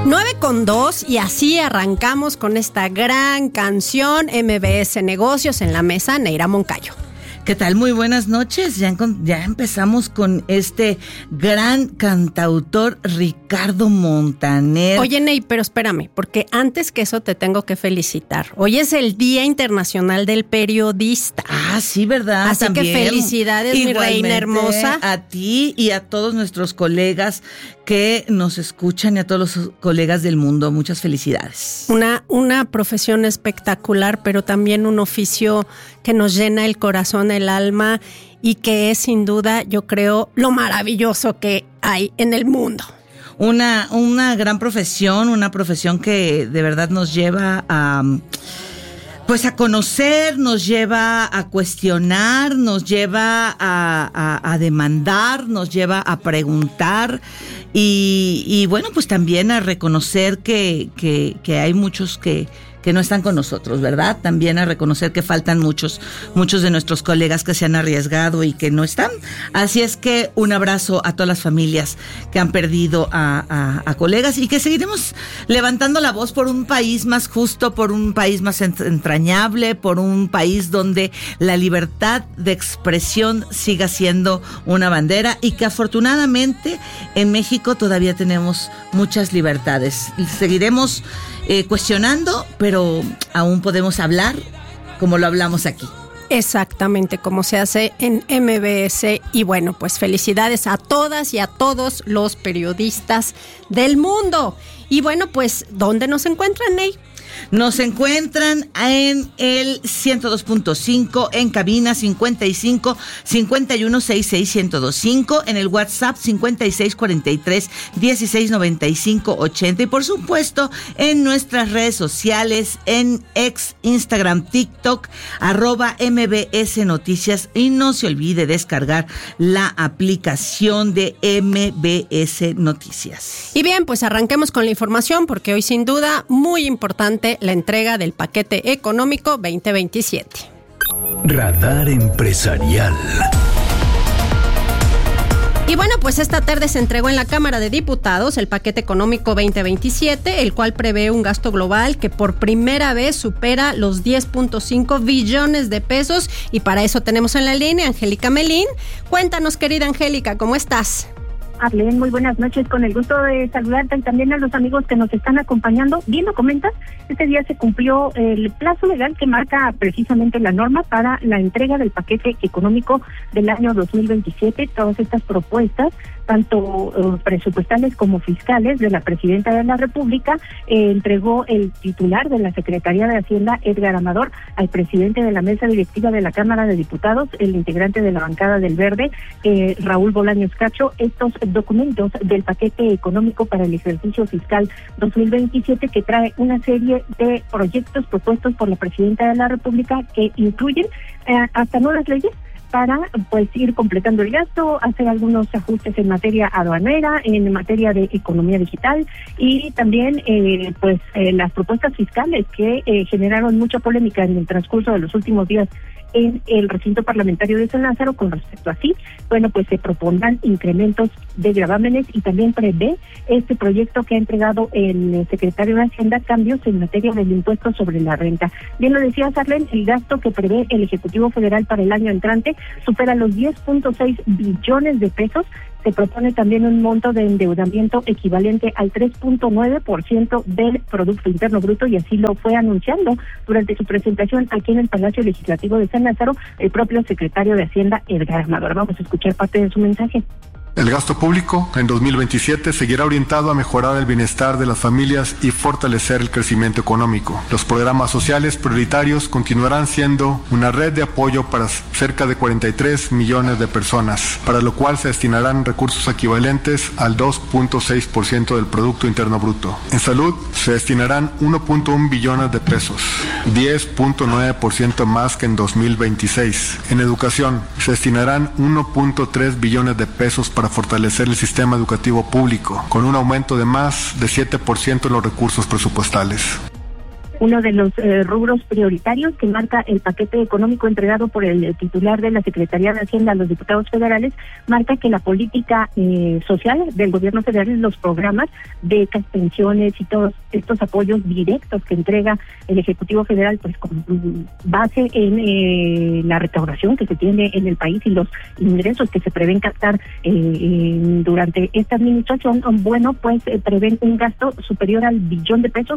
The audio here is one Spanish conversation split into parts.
9:02 y así arrancamos con esta gran canción MBS Negocios en la mesa, Neira Moncayo. ¿Qué tal? Muy buenas noches. Ya empezamos con este gran cantautor Ricardo Montaner. Oye, Ney, pero espérame, porque antes que eso te tengo que felicitar. Hoy es el Día Internacional del Periodista. Ah, sí, ¿verdad? Así también. Que felicidades, mi reina hermosa. A ti y a todos nuestros colegas que nos escuchan y a todos los colegas del mundo. Muchas felicidades. Una profesión espectacular, pero también un oficio que nos llena el corazón, el alma, y que es sin duda, yo creo, lo maravilloso que hay en el mundo. Una gran profesión, una profesión que de verdad nos lleva a conocer, nos lleva a cuestionar, nos lleva a demandar, nos lleva a preguntar y bueno, pues también a reconocer que hay muchos que no están con nosotros, ¿verdad? También a reconocer que faltan muchos de nuestros colegas que se han arriesgado y que no están. Así es que un abrazo a todas las familias que han perdido a colegas y que seguiremos levantando la voz por un país más justo, por un país más entrañable, por un país donde la libertad de expresión siga siendo una bandera y que afortunadamente en México todavía tenemos muchas libertades. Seguiremos cuestionando, pero aún podemos hablar como lo hablamos aquí. Exactamente, como se hace en MBS. Y bueno, pues felicidades a todas y a todos los periodistas del mundo. Y bueno, pues, ¿dónde nos encuentran, Ney? Nos encuentran en el 102.5, en cabina 55 51 66 1025, en el WhatsApp 56 43 16 95 80 y por supuesto en nuestras redes sociales, en ex, Instagram, TikTok, @MBS Noticias, y no se olvide descargar la aplicación de MBS Noticias. Y bien, pues arranquemos con la información porque hoy sin duda muy importante la entrega del paquete económico 2027. Radar Empresarial. Y bueno, pues esta tarde se entregó en la Cámara de Diputados el paquete económico 2027, el cual prevé un gasto global que por primera vez supera los 10.5 billones de pesos. Y para eso tenemos en la línea a Angélica Melín. Cuéntanos, querida Angélica, ¿cómo estás? Arlene, muy buenas noches, con el gusto de saludarte y también a los amigos que nos están acompañando. Bien lo comentas, este día se cumplió el plazo legal que marca precisamente la norma para la entrega del paquete económico del año 2027. Todas estas propuestas, tanto presupuestales como fiscales, de la Presidenta de la República, entregó el titular de la Secretaría de Hacienda, Edgar Amador, al presidente de la mesa directiva de la Cámara de Diputados, el integrante de la bancada del Verde, Raúl Bolaños Cacho, estos documentos del paquete económico para el ejercicio fiscal 2027, que trae una serie de proyectos propuestos por la Presidenta de la República que incluyen hasta nuevas leyes para pues ir completando el gasto, hacer algunos ajustes en materia aduanera, en materia de economía digital y también las propuestas fiscales que generaron mucha polémica en el transcurso de los últimos días en el recinto parlamentario de San Lázaro. Con respecto a sí, bueno, pues se propondrán incrementos de gravámenes y también prevé este proyecto que ha entregado el secretario de Hacienda cambios en materia del impuesto sobre la renta. Bien lo decía Arlene, el gasto que prevé el Ejecutivo Federal para el año entrante supera los 10.6 billones de pesos. Se propone también un monto de endeudamiento equivalente al 3.9% del Producto Interno Bruto, y así lo fue anunciando durante su presentación aquí en el Palacio Legislativo de San Lázaro el propio secretario de Hacienda, Edgar Amador. Vamos a escuchar parte de su mensaje. El gasto público en 2027 seguirá orientado a mejorar el bienestar de las familias y fortalecer el crecimiento económico. Los programas sociales prioritarios continuarán siendo una red de apoyo para cerca de 43 millones de personas, para lo cual se destinarán recursos equivalentes al 2.6% del Producto Interno Bruto. En salud se destinarán 1.1 billones de pesos, 10.9% más que en 2026. En educación se destinarán 1.3 billones de pesos para fortalecer el sistema educativo público, con un aumento de más de 7% en los recursos presupuestales. uno de los rubros prioritarios que marca el paquete económico entregado por el titular de la Secretaría de Hacienda a los diputados federales, marca que la política social del gobierno federal, los programas, becas, pensiones y todos estos apoyos directos que entrega el Ejecutivo Federal, pues con base en la recaudación que se tiene en el país y los ingresos que se prevén captar durante esta administración, bueno, pues prevén un gasto superior al billón de pesos,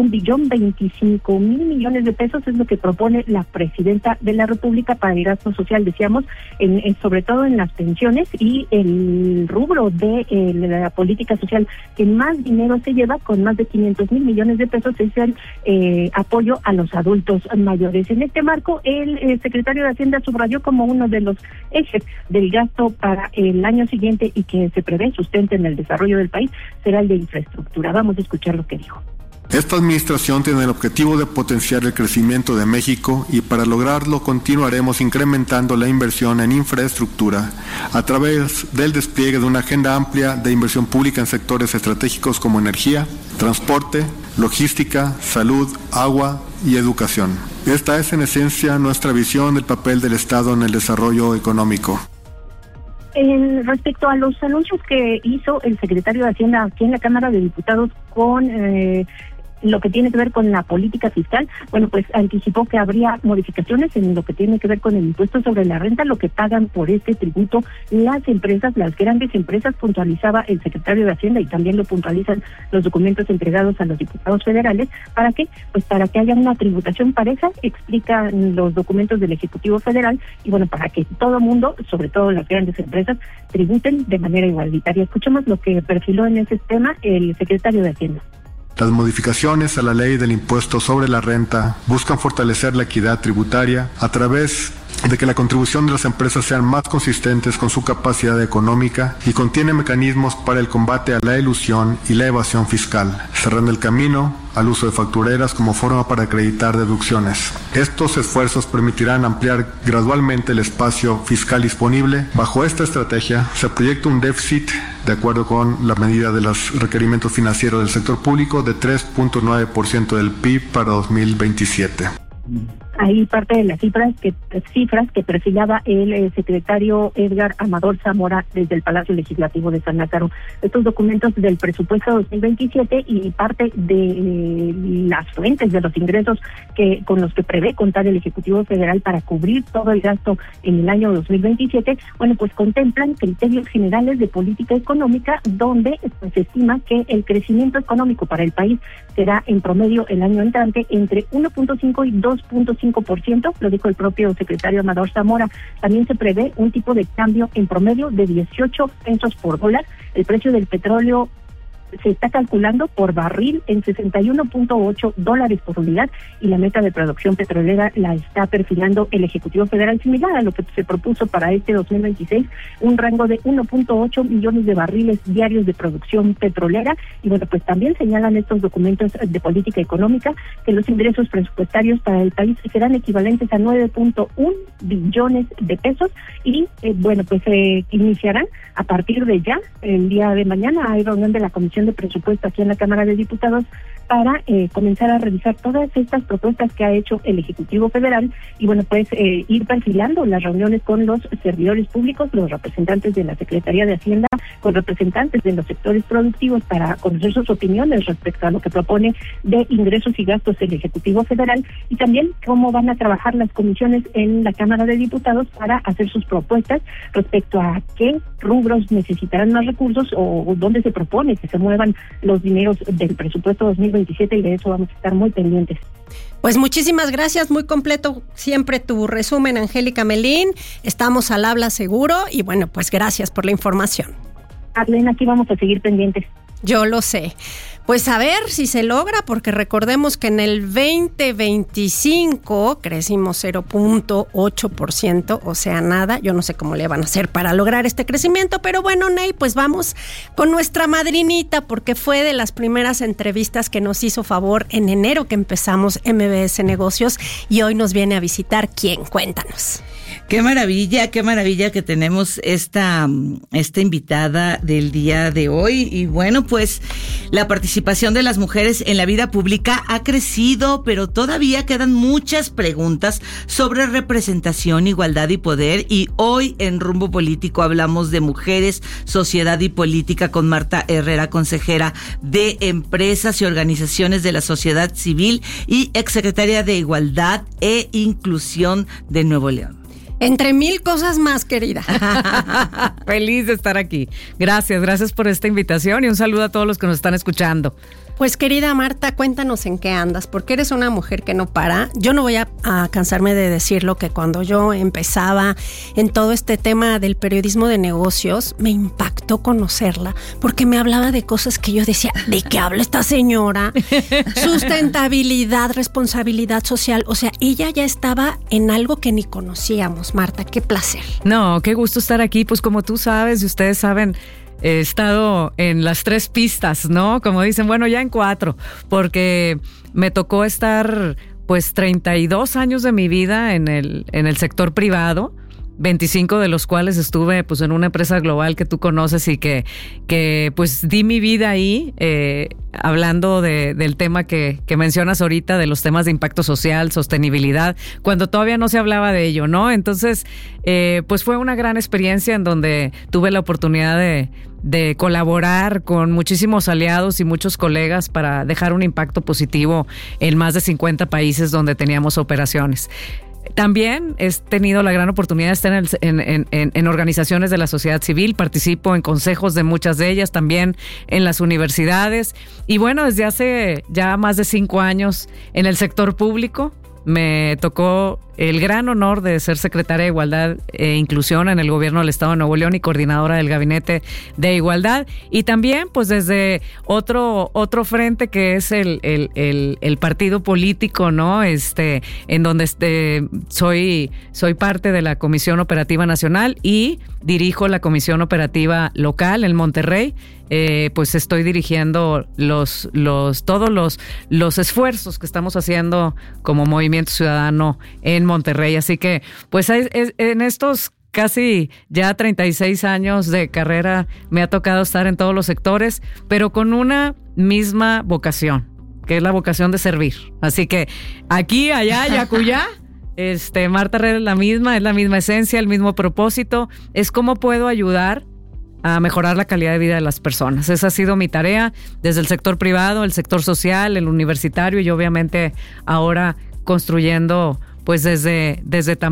1.025.000 millones de pesos es lo que propone la presidenta de la República para el gasto social, decíamos, sobre todo en las pensiones, y el rubro de la política social que más dinero se lleva, con más de 500.000 millones de pesos, es el apoyo a los adultos mayores. En este marco, el secretario de Hacienda subrayó como uno de los ejes del gasto para el año siguiente y que se prevé sustente en el desarrollo del país será el de infraestructura. Vamos a escuchar lo que dijo. Esta administración tiene el objetivo de potenciar el crecimiento de México y para lograrlo continuaremos incrementando la inversión en infraestructura a través del despliegue de una agenda amplia de inversión pública en sectores estratégicos como energía, transporte, logística, salud, agua y educación. Esta es en esencia nuestra visión del papel del Estado en el desarrollo económico. Respecto a los anuncios que hizo el secretario de Hacienda aquí en la Cámara de Diputados con lo que tiene que ver con la política fiscal, bueno, pues anticipó que habría modificaciones en lo que tiene que ver con el impuesto sobre la renta, lo que pagan por este tributo las empresas, las grandes empresas, puntualizaba el secretario de Hacienda, y también lo puntualizan los documentos entregados a los diputados federales. ¿Para qué? Pues para que haya una tributación pareja, explican los documentos del Ejecutivo Federal, y bueno, para que todo mundo, sobre todo las grandes empresas, tributen de manera igualitaria. Escuchemos lo que perfiló en ese tema el secretario de Hacienda. Las modificaciones a la ley del impuesto sobre la renta buscan fortalecer la equidad tributaria a través de que la contribución de las empresas sean más consistentes con su capacidad económica y contiene mecanismos para el combate a la elusión y la evasión fiscal, cerrando el camino al uso de factureras como forma para acreditar deducciones. Estos esfuerzos permitirán ampliar gradualmente el espacio fiscal disponible. Bajo esta estrategia se proyecta un déficit, de acuerdo con la medida de los requerimientos financieros del sector público, de 3.9% del PIB para 2027. Ahí parte de las cifras que perfilaba el secretario Edgar Amador Zamora desde el Palacio Legislativo de San Lázaro. Estos documentos del presupuesto 2027 y parte de las fuentes de los ingresos con los que prevé contar el Ejecutivo Federal para cubrir todo el gasto en el año 2027, bueno, pues contemplan criterios generales de política económica, donde pues, se estima que el crecimiento económico para el país será en promedio el año entrante entre 1.5 y 2.5%, lo dijo el propio secretario Amador Zamora. También se prevé un tipo de cambio en promedio de 18 pesos por dólar. El precio del petróleo se está calculando por barril en $61.8 por unidad, y la meta de producción petrolera la está perfilando el Ejecutivo Federal similar a lo que se propuso para este 2026, un rango de 1.8 millones de barriles diarios de producción petrolera. Y bueno, pues también señalan estos documentos de política económica que los ingresos presupuestarios para el país serán equivalentes a 9.1 billones de pesos y bueno, pues iniciarán a partir de ya, el día de mañana. Hay reunión de la Comisión de Presupuesto aquí en la Cámara de Diputados para comenzar a revisar todas estas propuestas que ha hecho el Ejecutivo Federal y bueno, pues ir perfilando las reuniones con los servidores públicos, los representantes de la Secretaría de Hacienda, con representantes de los sectores productivos para conocer sus opiniones respecto a lo que propone de ingresos y gastos el Ejecutivo Federal, y también cómo van a trabajar las comisiones en la Cámara de Diputados para hacer sus propuestas respecto a qué rubros necesitarán más recursos o dónde se propone que se muevan los dineros del presupuesto 2027, y de eso vamos a estar muy pendientes. Pues muchísimas gracias, muy completo siempre tu resumen, Angélica Melín. Estamos al habla seguro y bueno, pues gracias por la información. Arlene, aquí vamos a seguir pendientes. Yo lo sé. Pues a ver si se logra, porque recordemos que en el 2025 crecimos 0.8%, o sea, nada. Yo no sé cómo le van a hacer para lograr este crecimiento, pero bueno, Ney, pues vamos con nuestra madrinita, porque fue de las primeras entrevistas que nos hizo favor en enero que empezamos MBS Negocios, y hoy nos viene a visitar. ¿Quién? Cuéntanos. Qué maravilla que tenemos esta invitada del día de hoy. Y bueno, pues La participación de las mujeres en la vida pública ha crecido, pero todavía quedan muchas preguntas sobre representación, igualdad y poder. Y hoy en Rumbo Político hablamos de mujeres, sociedad y política con Marta Herrera, consejera de Empresas y Organizaciones de la Sociedad Civil y exsecretaria de Igualdad e Inclusión de Nuevo León. Entre mil cosas más, querida. Feliz de estar aquí. Gracias por esta invitación y un saludo a todos los que nos están escuchando. Pues querida Marta, cuéntanos en qué andas, porque eres una mujer que no para. Yo no voy a cansarme de decirlo, que cuando yo empezaba en todo este tema del periodismo de negocios, me impactó conocerla, porque me hablaba de cosas que yo decía, ¿de qué habla esta señora? Sustentabilidad, responsabilidad social, o sea, ella ya estaba en algo que ni conocíamos. Marta, qué placer. No, qué gusto estar aquí, pues como tú sabes y ustedes saben, he estado en las 3 pistas, ¿no? Como dicen, bueno, ya en 4, porque me tocó estar pues 32 años de mi vida en el sector privado, 25 de los cuales estuve pues en una empresa global que tú conoces y que pues di mi vida ahí, hablando del tema que mencionas ahorita, de los temas de impacto social, sostenibilidad, cuando todavía no se hablaba de ello, ¿no? Entonces, pues fue una gran experiencia en donde tuve la oportunidad de colaborar con muchísimos aliados y muchos colegas para dejar un impacto positivo en más de 50 países donde teníamos operaciones. También he tenido la gran oportunidad de estar en organizaciones de la sociedad civil, participo en consejos de muchas de ellas, también en las universidades, y bueno, desde hace ya más de 5 años en el sector público. Me tocó el gran honor de ser secretaria de Igualdad e Inclusión en el gobierno del Estado de Nuevo León y coordinadora del Gabinete de Igualdad. Y también, pues desde otro frente que es el partido político, ¿no? En donde soy parte de la Comisión Operativa Nacional y dirijo la Comisión Operativa Local en Monterrey. Pues estoy dirigiendo todos los esfuerzos que estamos haciendo como Movimiento Ciudadano en Monterrey. Así que, pues en estos casi ya 36 años de carrera me ha tocado estar en todos los sectores, pero con una misma vocación, que es la vocación de servir. Así que aquí, allá, yacuya, Marta Herrera es la misma esencia, el mismo propósito, es cómo puedo ayudar a mejorar la calidad de vida de las personas. Esa ha sido mi tarea desde el sector privado, el sector social, el universitario y obviamente ahora construyendo pues desde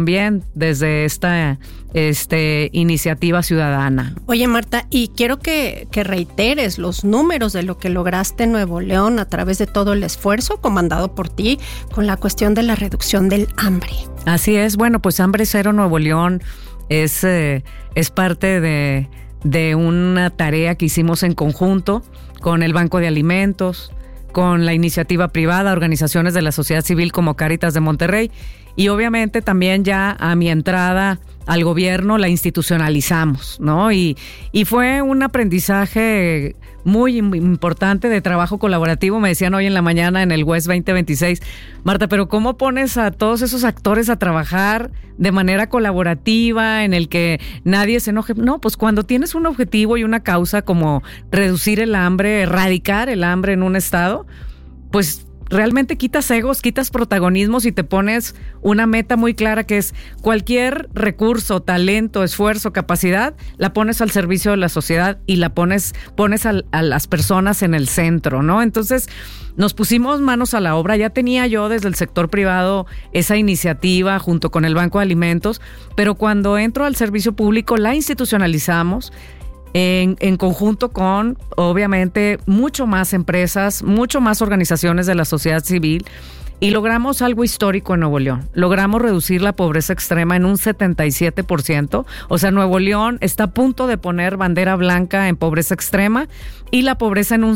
esta iniciativa ciudadana. Oye, Marta, y quiero que reiteres los números de lo que lograste en Nuevo León a través de todo el esfuerzo comandado por ti con la cuestión de la reducción del hambre. Así es, bueno, pues Hambre Cero Nuevo León es parte de una tarea que hicimos en conjunto con el Banco de Alimentos, con la iniciativa privada, organizaciones de la sociedad civil como Cáritas de Monterrey, y obviamente también ya a mi entrada al gobierno la institucionalizamos, ¿no? Y fue un aprendizaje muy importante de trabajo colaborativo. Me decían hoy en la mañana en el West 2026, Marta, pero ¿cómo pones a todos esos actores a trabajar de manera colaborativa, en el que nadie se enoje? No, pues cuando tienes un objetivo y una causa como reducir el hambre, erradicar el hambre en un estado, pues realmente quitas egos, quitas protagonismos y te pones una meta muy clara, que es cualquier recurso, talento, esfuerzo, capacidad, la pones al servicio de la sociedad y la pones a las personas en el centro, ¿no? Entonces nos pusimos manos a la obra. Ya tenía yo desde el sector privado esa iniciativa junto con el Banco de Alimentos, pero cuando entro al servicio público la institucionalizamos en conjunto con, obviamente, mucho más empresas, mucho más organizaciones de la sociedad civil, y logramos algo histórico en Nuevo León. Logramos reducir la pobreza extrema en un 77%. O sea, Nuevo León está a punto de poner bandera blanca en pobreza extrema y la pobreza en un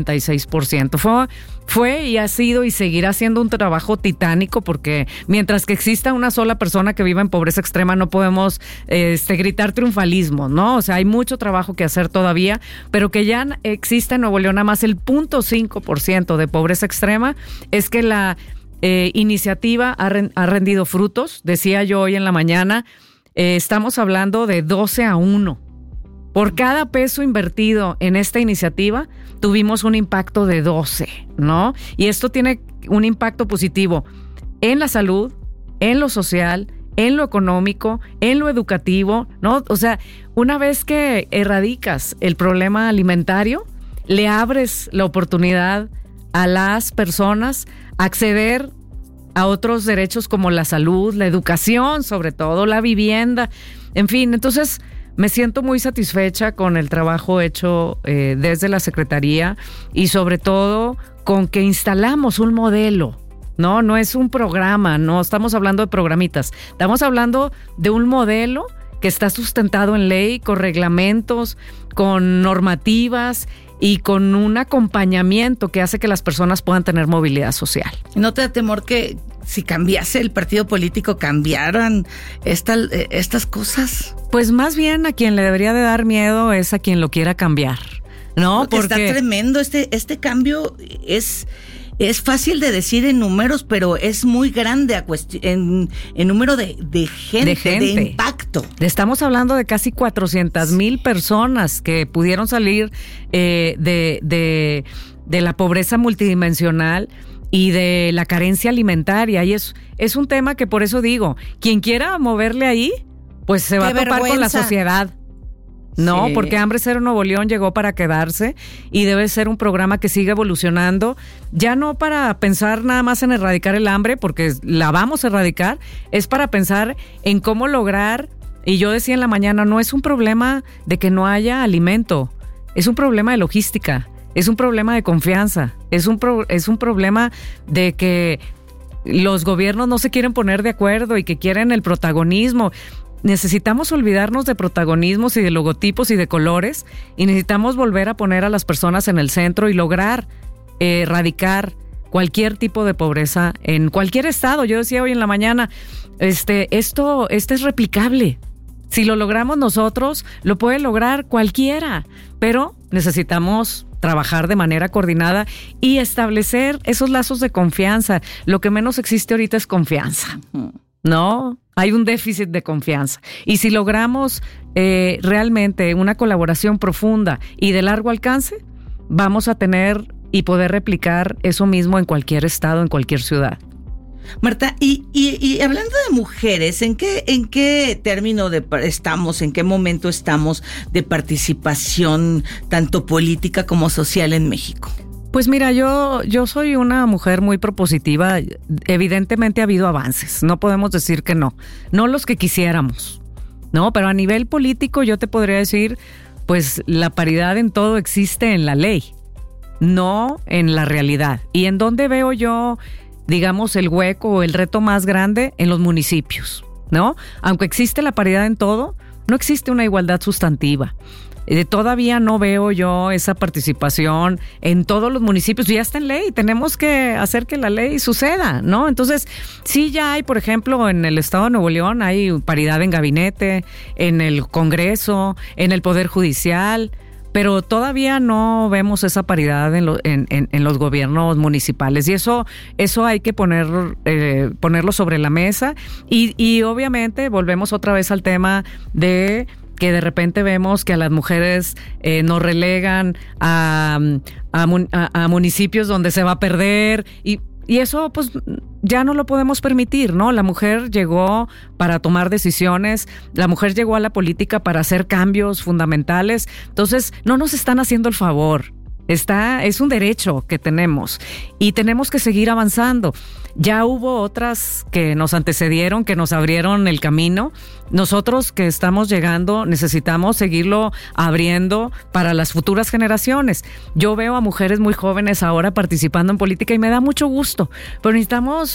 56%. Fue y ha sido y seguirá siendo un trabajo titánico, porque mientras que exista una sola persona que viva en pobreza extrema no podemos gritar triunfalismo, ¿no? O sea, hay mucho trabajo que hacer todavía, pero que ya existe en Nuevo León nada más el 0.5% de pobreza extrema. Es que la iniciativa ha rendido frutos. Decía yo hoy en la mañana, estamos hablando de 12-1. Por cada peso invertido en esta iniciativa, tuvimos un impacto de 12, ¿no? Y esto tiene un impacto positivo en la salud, en lo social, en lo económico, en lo educativo, ¿no? O sea, una vez que erradicas el problema alimentario, le abres la oportunidad a las personas a acceder a otros derechos como la salud, la educación, sobre todo la vivienda, en fin. Entonces, me siento muy satisfecha con el trabajo hecho desde la Secretaría y sobre todo con que instalamos un modelo. No es un programa, no estamos hablando de programitas, estamos hablando de un modelo que está sustentado en ley, con reglamentos, con normativas y con un acompañamiento que hace que las personas puedan tener movilidad social. ¿No te da temor que si cambiase el partido político cambiaran estas cosas? Pues más bien a quien le debería de dar miedo es a quien lo quiera cambiar, ¿no? Porque está tremendo, este cambio es fácil de decir en números, pero es muy grande en número de gente, de impacto. Estamos hablando de casi 400,000 personas que pudieron salir de la pobreza multidimensional y de la carencia alimentaria. Y es un tema que por eso digo, quien quiera moverle ahí, pues se va a topar con la sociedad. No, sí. Porque Hambre Cero Nuevo León llegó para quedarse y debe ser un programa que siga evolucionando, ya no para pensar nada más en erradicar el hambre, porque la vamos a erradicar, es para pensar en cómo lograr, y yo decía en la mañana, no es un problema de que no haya alimento, es un problema de logística, es un problema de confianza, es un problema de que los gobiernos no se quieren poner de acuerdo y que quieren el protagonismo. Necesitamos olvidarnos de protagonismos y de logotipos y de colores y necesitamos volver a poner a las personas en el centro y lograr erradicar cualquier tipo de pobreza en cualquier estado. Yo decía hoy en la mañana, esto es replicable. Si lo logramos nosotros, lo puede lograr cualquiera, pero necesitamos trabajar de manera coordinada y establecer esos lazos de confianza. Lo que menos existe ahorita es confianza, ¿no? Hay un déficit de confianza. Y si logramos realmente una colaboración profunda y de largo alcance, vamos a tener y poder replicar eso mismo en cualquier estado, en cualquier ciudad. Marta, y hablando de mujeres, ¿en qué término estamos, en qué momento estamos de participación tanto política como social en México? Pues mira, yo soy una mujer muy propositiva. Evidentemente ha habido avances, no podemos decir que no los que quisiéramos, ¿no? Pero a nivel político yo te podría decir, pues la paridad en todo existe en la ley, no en la realidad. ¿Y en dónde veo yo, digamos, el hueco o el reto más grande? En los municipios, ¿no? Aunque existe la paridad en todo, no existe una igualdad sustantiva. Todavía no veo yo esa participación en todos los municipios. Ya está en ley, tenemos que hacer que la ley suceda, ¿no? Entonces, sí ya hay, por ejemplo, en el estado de Nuevo León hay paridad en gabinete, en el Congreso, en el Poder Judicial, pero todavía no vemos esa paridad en los gobiernos municipales. Y eso hay que ponerlo sobre la mesa. Y obviamente volvemos otra vez al tema de que de repente vemos que a las mujeres nos relegan a municipios donde se va a perder y eso pues ya no lo podemos permitir, ¿no? La mujer llegó para tomar decisiones, la mujer llegó a la política para hacer cambios fundamentales, entonces no nos están haciendo el favor. Es un derecho que tenemos y tenemos que seguir avanzando. Ya hubo otras que nos antecedieron, que nos abrieron el camino. Nosotros que estamos llegando necesitamos seguirlo abriendo para las futuras generaciones. Yo veo a mujeres muy jóvenes ahora participando en política y me da mucho gusto, pero necesitamos